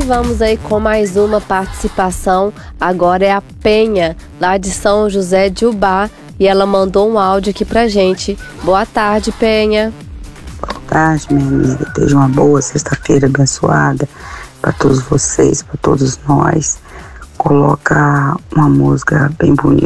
vamos aí com mais uma participação. Agora é a Penha, lá de São José de Ubá, e ela mandou um áudio aqui pra gente. Boa tarde, Penha. Boa tarde, minha amiga. Esteja uma boa sexta-feira abençoada para todos vocês, para todos nós. Coloca uma música bem bonita